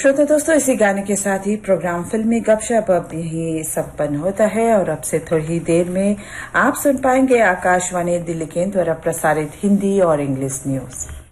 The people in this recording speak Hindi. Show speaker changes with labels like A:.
A: श्रोता दोस्तों, इसी गाने के साथ ही प्रोग्राम फिल्मी गपशप अब यही संपन्न होता है और अब से थोड़ी ही देर में आप सुन पाएंगे आकाशवाणी दिल्ली केंद्र द्वारा प्रसारित हिंदी और इंग्लिश न्यूज।